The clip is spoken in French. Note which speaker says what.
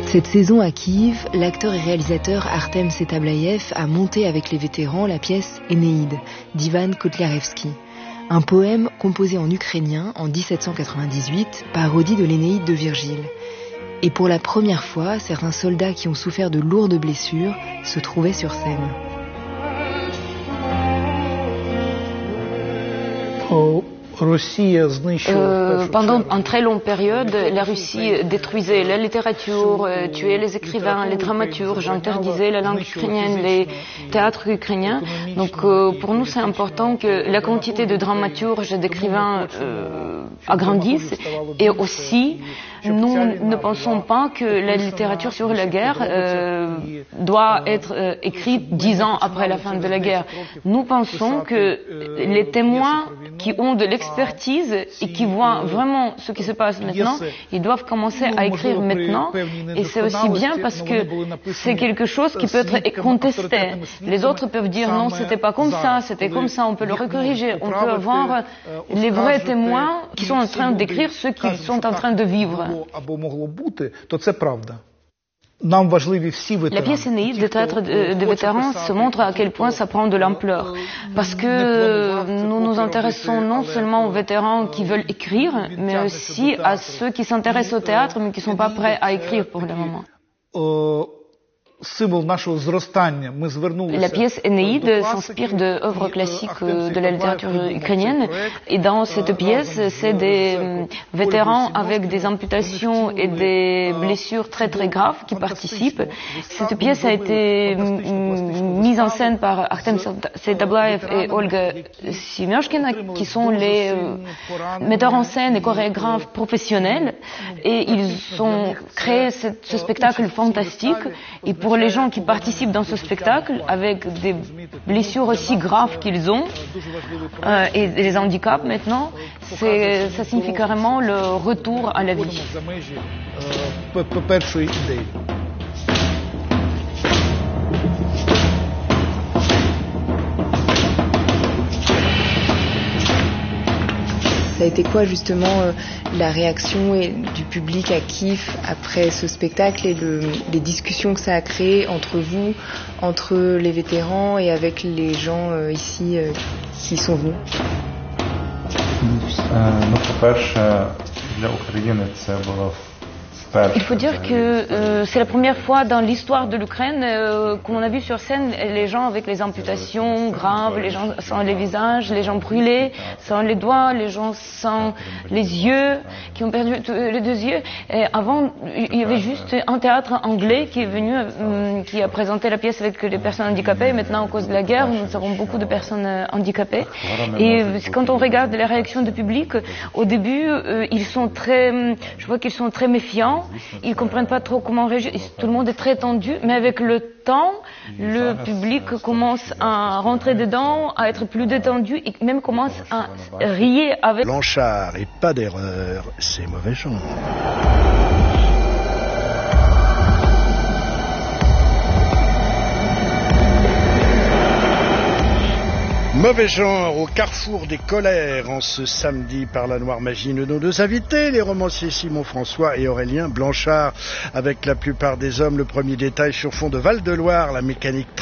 Speaker 1: Cette saison à Kiev, l'acteur et réalisateur Artem Setablayev a monté avec les vétérans la pièce Énéide d'Ivan Kotlyarevski, un poème composé en ukrainien en 1798, parodie de l'Énéide de Virgile. Et pour la première fois, certains soldats qui ont souffert de lourdes blessures se trouvaient sur scène.
Speaker 2: Pendant une très longue période, la Russie détruisait la littérature, tuait les écrivains, les dramaturges, interdisait la langue ukrainienne, les théâtres ukrainiens. Donc pour nous, c'est important que la quantité de dramaturges et d'écrivains agrandisse. Et aussi, nous ne pensons pas que la littérature sur la guerre doit être écrite 10 ans après la fin de la guerre. Nous pensons que les témoins qui ont de l'expertise et qui voient vraiment ce qui se passe maintenant, ils doivent commencer à écrire maintenant. Et c'est aussi bien parce que c'est quelque chose qui peut être contesté. Les autres peuvent dire non, c'était pas comme ça, c'était comme ça, on peut le recorriger. On peut avoir les vrais témoins qui sont en train d'écrire ce qu'ils sont en train de vivre. La pièce Énéide, le théâtre des vétérans, se montre à quel point ça prend de l'ampleur. Parce que nous nous intéressons non seulement aux vétérans qui veulent écrire, mais aussi à ceux qui s'intéressent au théâtre, mais qui ne sont pas prêts à écrire pour le moment. La pièce Énéide s'inspire d'œuvres classiques de la littérature ukrainienne. Et dans cette pièce, c'est des vétérans avec des amputations et des blessures très très graves qui participent. Cette pièce a été mise en scène par Artem Setablayev et Olga Semyoshkina, qui sont les metteurs en scène et chorégraphes professionnels. Et ils ont créé ce spectacle fantastique. Et pour les gens qui participent dans ce spectacle, avec des blessures aussi graves qu'ils ont, et des handicaps maintenant, ça signifie carrément le retour à la vie.
Speaker 1: Ça a été quoi justement la réaction du public à Kiev après ce spectacle et les discussions que ça a créées entre vous, entre les vétérans et avec les gens ici qui sont venus?
Speaker 2: Il faut dire que c'est la première fois dans l'histoire de l'Ukraine qu'on a vu sur scène les gens avec les amputations graves, les gens sans les visages, les gens brûlés, sans les doigts, les gens sans les yeux, qui ont perdu les 2 yeux. Et avant, il y avait juste un théâtre anglais qui est venu, qui a présenté la pièce avec les personnes handicapées. Maintenant, à cause de la guerre, nous avons beaucoup de personnes handicapées. Et quand on regarde les réactions du public, au début, je vois qu'ils sont très méfiants. Ils ne comprennent pas trop comment réagir. Tout le monde est très tendu, mais avec le temps, le public commence à rentrer dedans, à être plus détendu et même commence à rire avec.
Speaker 3: Blanchard et pas d'erreur, c'est mauvais genre. Mauvais genre au carrefour des colères en ce samedi par la Noire Magie de nos 2 invités, les romanciers Simon François et Aurélien Blanchard. Avec La plupart des hommes, le premier détail sur fond de Val-de-Loire, la mécanique